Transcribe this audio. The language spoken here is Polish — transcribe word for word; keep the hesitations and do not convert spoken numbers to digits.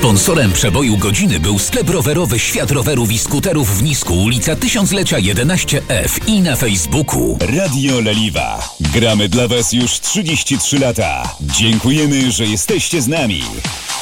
Sponsorem przeboju godziny był sklep rowerowy Świat Rowerów i Skuterów w Nisku, ulica Tysiąclecia jedenaście F i na Facebooku. Radio Leliwa. Gramy dla Was już trzydzieści trzy lata. Dziękujemy, że jesteście z nami.